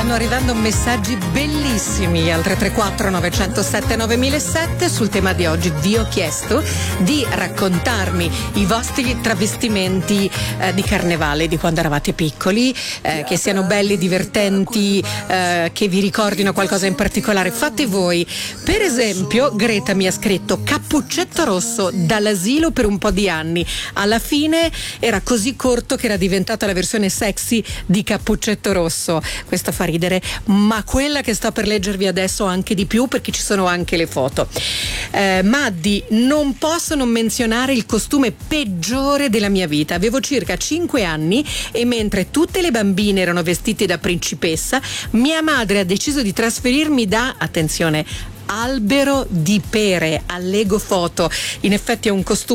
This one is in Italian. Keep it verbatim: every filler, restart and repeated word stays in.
stanno arrivando messaggi bellissimi al tre tre quattro nove zero sette nove zero zero sette sul tema di oggi. Vi ho chiesto di raccontarmi i vostri travestimenti eh, di carnevale di quando eravate piccoli, eh, che siano belli, divertenti, eh, che vi ricordino qualcosa in particolare. Fate voi. Per esempio, Greta mi ha scritto cappuccetto rosso dall'asilo per un po' di anni. Alla fine era così corto che era diventata la versione sexy di Cappuccetto Rosso. Questo fa ridere, ma quella che sto per leggervi adesso anche di più, perché ci sono anche le foto. eh, Maddi, non posso non menzionare il costume peggiore della mia vita. Avevo circa cinque anni e mentre tutte le bambine erano vestite da principessa, mia madre ha deciso di trasferirmi da, attenzione, albero di pere. Allego foto. In effetti è un costume